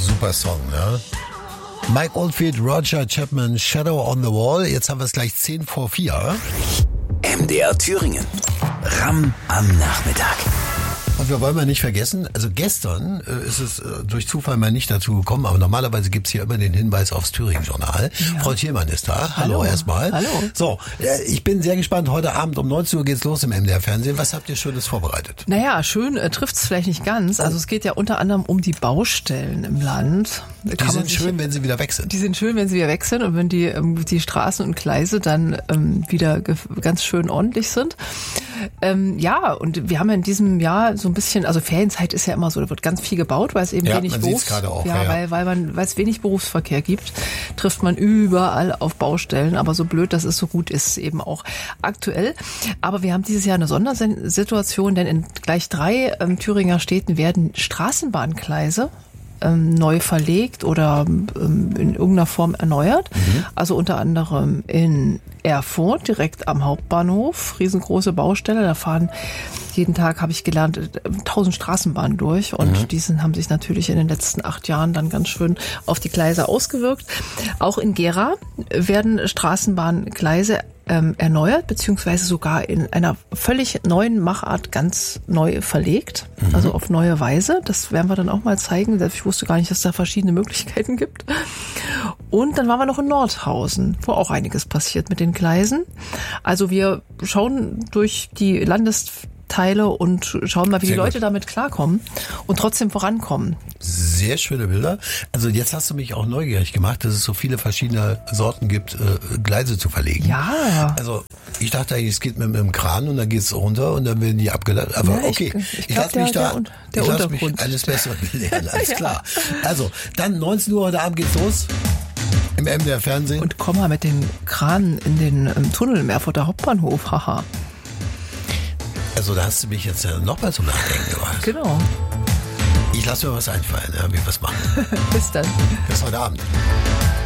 Super Song, ne? Mike Oldfield, Roger Chapman, Shadow on the Wall. Jetzt haben wir es gleich 10 vor 4. MDR Thüringen. Ram am Nachmittag. Und wir wollen mal nicht vergessen, also gestern ist es durch Zufall mal nicht dazu gekommen, aber normalerweise gibt's hier immer den Hinweis aufs Thüringen-Journal. Ja. Frau Thielmann ist da. Hallo erstmal. Hallo. So, ich bin sehr gespannt. Heute Abend um 19 Uhr geht's los im MDR-Fernsehen. Was habt ihr Schönes vorbereitet? Naja, schön trifft's vielleicht nicht ganz. Also es geht ja unter anderem um die Baustellen im Land. Die sind schön, wenn sie wieder weg sind. Die sind schön, wenn sie wieder weg sind und wenn die Straßen und Gleise dann wieder ganz schön ordentlich sind. Ja, und wir haben ja in diesem Jahr so ein bisschen, also Ferienzeit ist ja immer so, da wird ganz viel gebaut, weil es eben wenig weil es wenig Berufsverkehr gibt, trifft man überall auf Baustellen, aber so blöd das ist, so gut ist es eben auch aktuell. Aber wir haben dieses Jahr eine Sondersituation, denn in gleich 3 Thüringer Städten werden Straßenbahngleise neu verlegt oder in irgendeiner Form erneuert. Also unter anderem in Erfurt, direkt am Hauptbahnhof, riesengroße Baustelle. Da fahren jeden Tag, habe ich gelernt, 1000 Straßenbahnen durch. Und die haben sich natürlich in den letzten 8 Jahren dann ganz schön auf die Gleise ausgewirkt. Auch in Gera werden Straßenbahngleise erneuert, beziehungsweise sogar in einer völlig neuen Machart ganz neu verlegt, also auf neue Weise. Das werden wir dann auch mal zeigen. Ich wusste gar nicht, dass es da verschiedene Möglichkeiten gibt. Und dann waren wir noch in Nordhausen, wo auch einiges passiert mit den Gleisen. Also wir schauen durch die Landesteile und schauen mal, wie die Leute damit klarkommen und trotzdem vorankommen. Sehr schöne Bilder. Also jetzt hast du mich auch neugierig gemacht, dass es so viele verschiedene Sorten gibt, Gleise zu verlegen. Ja. Also ich dachte eigentlich, es geht mit einem Kran und dann geht's runter und dann werden die abgeladen. Aber ja, okay, ich lasse mich alles Bessere belehren, alles klar. Also dann 19 Uhr heute Abend geht's los. Im MDR Fernsehen. Und komm mal mit den Kranen in den Tunnel im Erfurter Hauptbahnhof, haha. Also da hast du mich jetzt noch mal zum Nachdenken gebracht. Genau. Ich lasse mir was einfallen, wie wir es machen. Bis dann. Bis heute Abend.